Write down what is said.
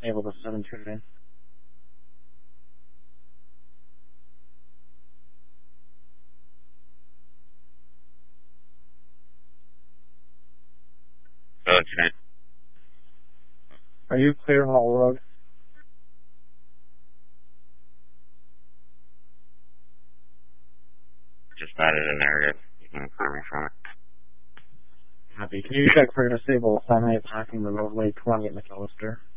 able to 729. Are you clear Hall Road? Just added an area. You can clear me from it. Copy. Can you check for disable semi attacking the roadway 20 at McAllister?